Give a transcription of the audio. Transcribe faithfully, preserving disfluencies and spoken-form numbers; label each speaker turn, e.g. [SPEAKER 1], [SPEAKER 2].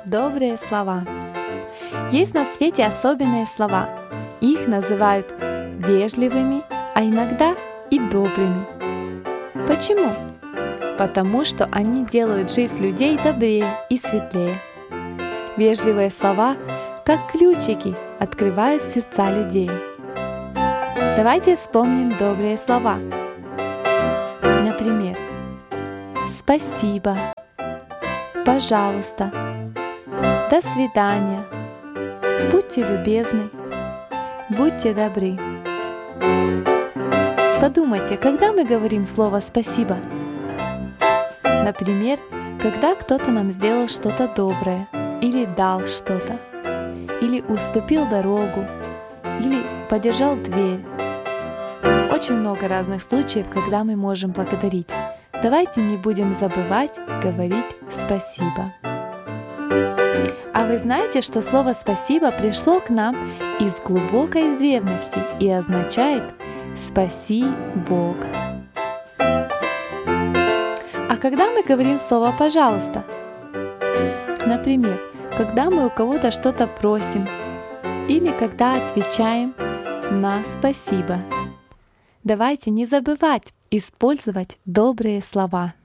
[SPEAKER 1] Добрые слова. Есть на свете особенные слова. Их называют вежливыми, а иногда и добрыми. Почему? Потому что они делают жизнь людей добрее и светлее. Вежливые слова, как ключики, открывают сердца людей. Давайте вспомним добрые слова. Например, спасибо, пожалуйста, до свидания, будьте любезны, будьте добры. Подумайте, когда мы говорим слово «спасибо»? Например, когда кто-то нам сделал что-то доброе, или дал что-то, или уступил дорогу, или подержал дверь. Очень много разных случаев, когда мы можем благодарить. Давайте не будем забывать говорить спасибо. А вы знаете, что слово «спасибо» пришло к нам из глубокой древности и означает «спаси Бог». А когда мы говорим слово «пожалуйста», например, когда мы у кого-то что-то просим или когда отвечаем на «спасибо», давайте не забывать использовать добрые слова.